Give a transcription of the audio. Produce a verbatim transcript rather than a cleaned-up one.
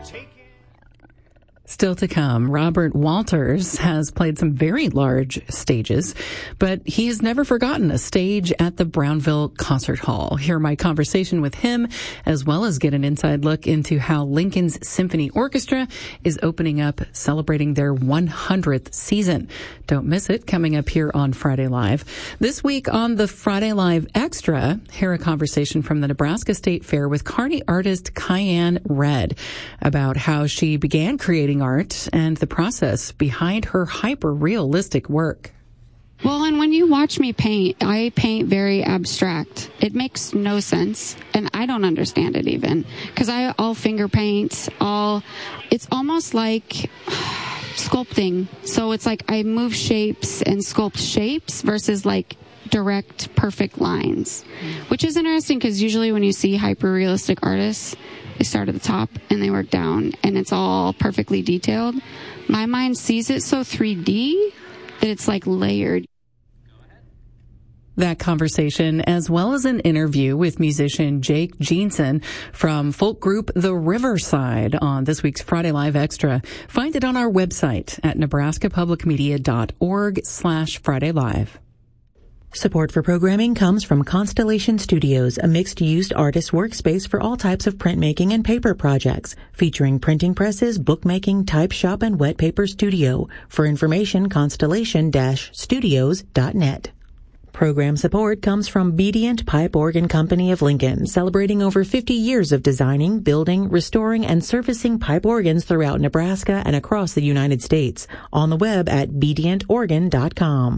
Still to come, Robert Walters has played some very large stages, but he has never forgotten a stage at the Brownville Concert Hall. Hear my conversation with him, as well as get an inside look into how Lincoln's Symphony Orchestra is opening up, celebrating their one hundredth season. Don't miss it, coming up here on Friday Live. This week on the Friday Live Extra, hear a conversation from the Nebraska State Fair with Kearney artist Kyan Red about how she began creating art and the process behind her hyper-realistic work. Well, and when you watch me paint, I paint very abstract. It makes no sense, and I don't understand it even, because I all finger paint, all, it's almost like sculpting. So it's like I move shapes and sculpt shapes versus like direct, perfect lines, which is interesting because usually when you see hyper-realistic artists, they start at the top and they work down, and it's all perfectly detailed. My mind sees it so three D that it's like layered. That conversation, as well as an interview with musician Jake Jeanson from folk group The Riverside on this week's Friday Live Extra. Find it on our website at nebraskapublicmedia.org slash Friday Live. Support for programming comes from Constellation Studios, a mixed-use artist workspace for all types of printmaking and paper projects, featuring printing presses, bookmaking, type shop, and wet paper studio. For information, constellation dash studios dot net. Program support comes from Bedient Pipe Organ Company of Lincoln, celebrating over fifty years of designing, building, restoring, and servicing pipe organs throughout Nebraska and across the United States. On the web at bedient organ dot com.